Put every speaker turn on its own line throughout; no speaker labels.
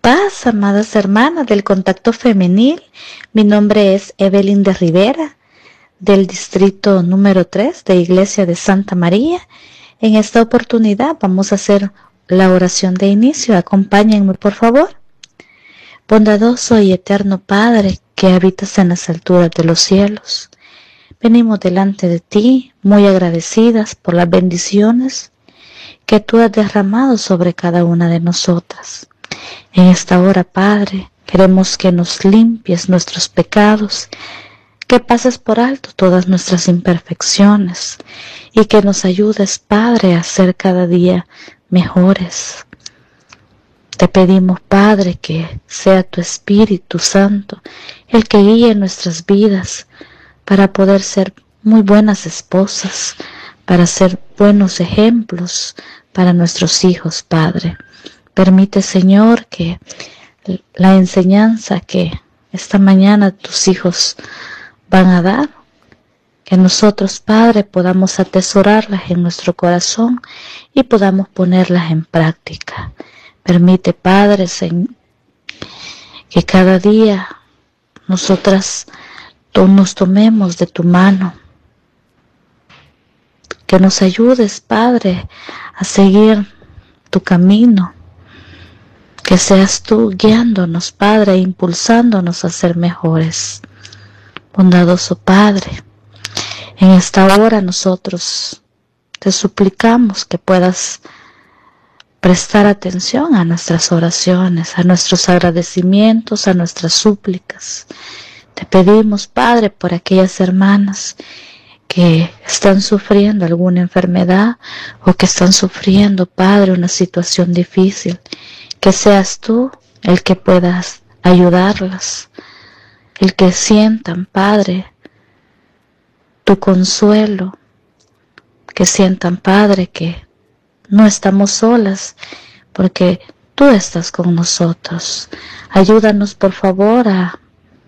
paz, amadas hermanas del Contacto Femenil. Mi nombre es Evelyn de Rivera, del distrito número 3 de Iglesia de Santa María. En esta oportunidad vamos a hacer la oración de inicio. Acompáñenme, por favor. Bondadoso y eterno Padre, que habitas en las alturas de los cielos, venimos delante de ti muy agradecidas por las bendiciones que tú has derramado sobre cada una de nosotras. En esta hora, Padre, queremos que nos limpies nuestros pecados, que pases por alto todas nuestras imperfecciones y que nos ayudes, Padre, a ser cada día mejores. Te pedimos, Padre, que sea tu Espíritu Santo el que guíe nuestras vidas para poder ser muy buenas esposas, para ser buenos ejemplos para nuestros hijos, Padre. Permite, Señor, que la enseñanza que esta mañana tus hijos van a dar, que nosotros, Padre, podamos atesorarlas en nuestro corazón y podamos ponerlas en práctica. Permite, Padre, que cada día nosotras nos tomemos de tu mano, que nos ayudes, Padre, a seguir tu camino, que seas tú guiándonos, Padre, e impulsándonos a ser mejores. Bondadoso Padre, en esta hora nosotros te suplicamos que puedas prestar atención a nuestras oraciones, a nuestros agradecimientos, a nuestras súplicas. Te pedimos, Padre, por aquellas hermanas que están sufriendo alguna enfermedad o que están sufriendo, Padre, una situación difícil, que seas tú el que puedas ayudarlas, el que sientan, Padre, tu consuelo, que sientan, Padre, que no estamos solas, porque tú estás con nosotros. Ayúdanos, por favor, a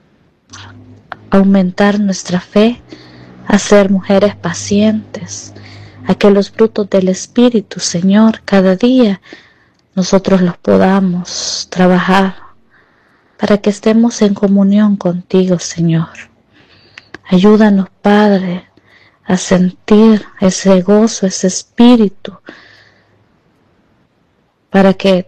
aumentar nuestra fe, a ser mujeres pacientes, a que los frutos del Espíritu, Señor, cada día nosotros los podamos trabajar para que estemos en comunión contigo, Señor. Ayúdanos, Padre, a sentir ese gozo, ese espíritu, para que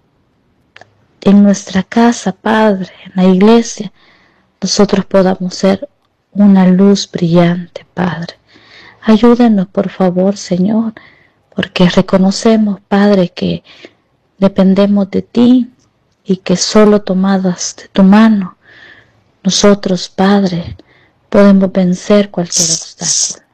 en nuestra casa, Padre, en la iglesia, nosotros podamos ser una luz brillante, Padre. Ayúdenos, por favor, Señor, porque reconocemos, Padre, que dependemos de ti y que solo tomadas de tu mano, nosotros, Padre, podemos vencer cualquier obstáculo.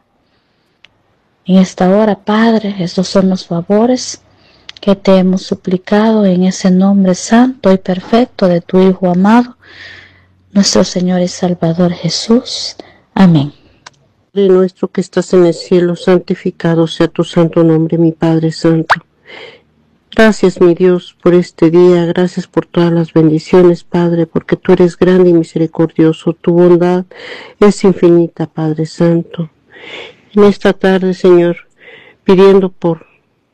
En esta hora, Padre, estos son los favores que te hemos suplicado en ese nombre santo y perfecto de tu Hijo amado, nuestro Señor y Salvador Jesús. Amén.
Padre nuestro que estás en el cielo, santificado sea tu santo nombre, mi Padre Santo. Gracias, mi Dios, por este día, gracias por todas las bendiciones, Padre, porque tú eres grande y misericordioso, tu bondad es infinita, Padre Santo. En esta tarde, Señor, pidiendo por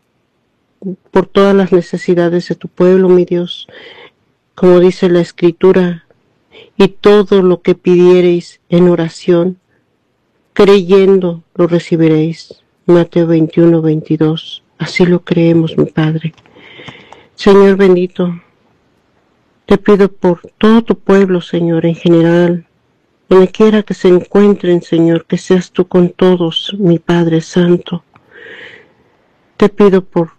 todas las necesidades de tu pueblo, mi Dios, como dice la Escritura, y todo lo que pidiereis en oración, creyendo lo recibiréis. Mateo 21:22. Así lo creemos, mi Padre. Señor bendito, te pido por todo tu pueblo, Señor, en general, donde quiera que se encuentren, Señor, que seas tú con todos, mi Padre Santo. Te pido por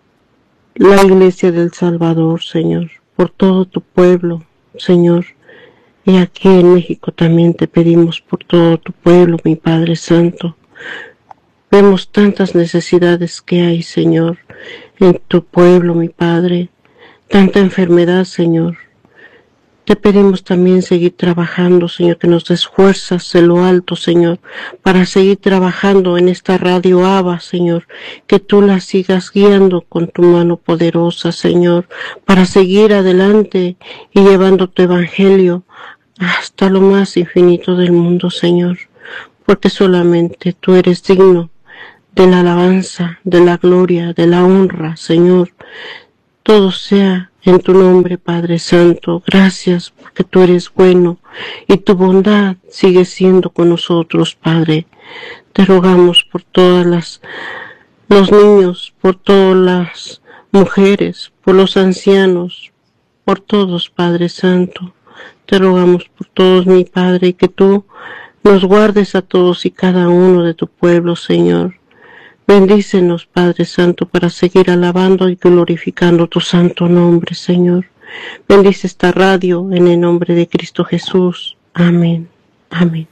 la Iglesia del Salvador, Señor, por todo tu pueblo, Señor. Y aquí en México también te pedimos por todo tu pueblo, mi Padre Santo. Vemos tantas necesidades que hay, Señor, en tu pueblo, mi Padre. Tanta enfermedad, Señor. Te pedimos también seguir trabajando, Señor, que nos des fuerzas de lo alto, Señor, para seguir trabajando en esta radio ABA, Señor, que tú la sigas guiando con tu mano poderosa, Señor, para seguir adelante y llevando tu evangelio hasta lo más infinito del mundo, Señor, porque solamente tú eres digno de la alabanza, de la gloria, de la honra, Señor. Todo sea en tu nombre, Padre Santo. Gracias porque tú eres bueno y tu bondad sigue siendo con nosotros, Padre. Te rogamos por todos los niños, por todas las mujeres, por los ancianos, por todos, Padre Santo. Te rogamos por todos, mi Padre, y que tú nos guardes a todos y cada uno de tu pueblo, Señor. Bendícenos, Padre Santo, para seguir alabando y glorificando tu santo nombre, Señor. Bendice esta radio en el nombre de Cristo Jesús. Amén. Amén.